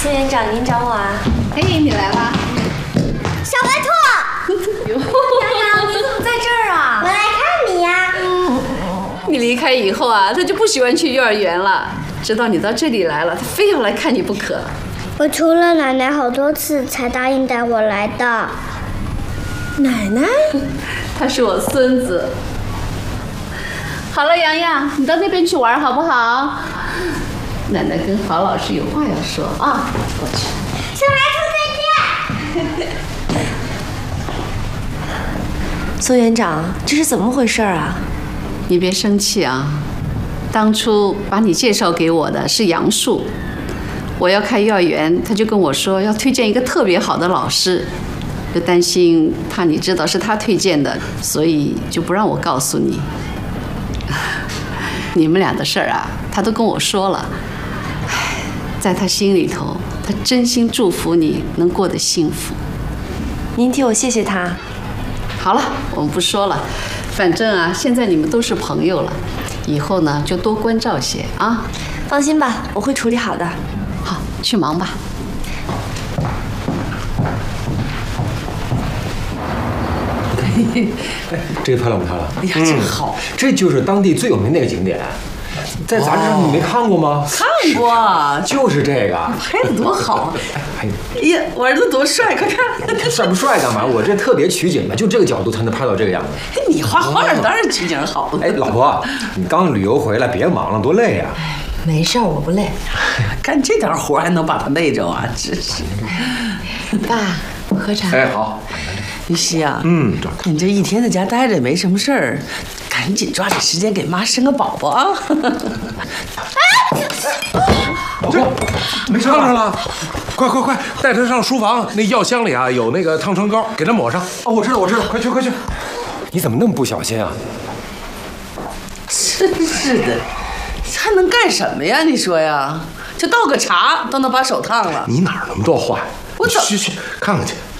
苏园长，您找我啊？ 嘿，你来啦！ 小白兔， 洋洋，你怎么在这儿啊？ 我来看你呀。 你离开以后啊，他就不喜欢去幼儿园了。知道你到这里来了，他非要来看你不可。 我求了奶奶好多次才答应带我来的。 奶奶？ 他是我孙子。好了，洋洋，你到那边去玩好不好？奶奶跟郝老师有话要说啊，过去。 小白兔再见。 苏园长，这是怎么回事啊？ 你别生气啊，当初把你介绍给我的是杨树，我要开幼儿园，他就跟我说要推荐一个特别好的老师，就担心怕你知道是他推荐的，所以就不让我告诉你。你们俩的事儿啊，他都跟我说了。唉，在他心里头，他真心祝福你能过得幸福。 您替我谢谢他。 好了，我们不说了，反正啊，现在你们都是朋友了，以后呢就多关照些啊。 放心吧，我会处理好的。 好，去忙吧。 这个漂亮不漂亮？ 哎呀，真好！ 这就是当地最有名的一个景点，在杂志上你没看过吗？ 看过， 就是这个， 拍的多好！ 哎呀，我儿子多帅，快看！ 帅不帅干嘛？我这特别取景的，就这个角度才能拍到这个样子。 你画画当然取景好了。 哎，老婆，你刚旅游回来，别忙了，多累呀！ 没事儿，我不累。 干这点活还能把他累着啊？真是。 爸，喝茶。 哎，好。 于西啊，你这一天在家待着也没什么事儿，赶紧抓紧时间给妈生个宝宝啊！ 老婆，没烫着了，快，带他上书房，那药箱里啊有那个烫伤膏，给他抹上。 哦，我知道，快去！你怎么那么不小心啊？ 真是的，还能干什么呀？你说呀，就倒个茶都能把手烫了。 你哪儿那么多话呀？ 我走去看看去。